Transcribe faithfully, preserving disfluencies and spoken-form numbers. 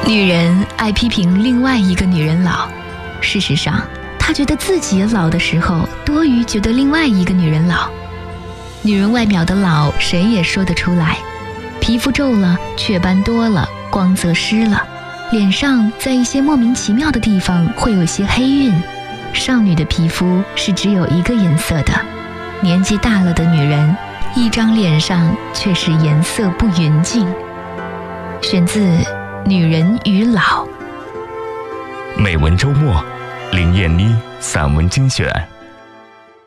女人爱批评另外一个女人老，事实上她觉得自己老的时候多于觉得另外一个女人老。女人外表的老谁也说得出来，皮肤皱了，雀斑多了，光泽失了，脸上在一些莫名其妙的地方会有些黑晕。少女的皮肤是只有一个颜色的，年纪大了的女人一张脸上却是颜色不匀净。选自《女人与老》。 美文周末，林燕妮散文精选。